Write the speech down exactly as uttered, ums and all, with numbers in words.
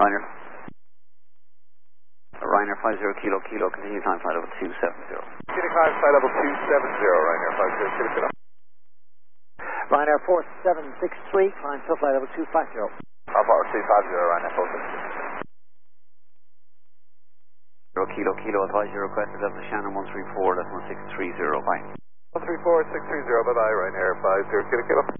Ryanair. Ryanair five zero kilo kilo, continue time flight level two seven zero. Continue climb flight level two seven zero, Ryanair five zero kilo kilo. Ryanair four seven six three, climb to flight level two five zero. Alpha two five zero, Ryanair four seven six. Zero kilo kilo, advise your requested level to Shannon one three four, that's one six three zero, bye. one three four six three zero, bye bye, Ryanair five zero kilo kilo.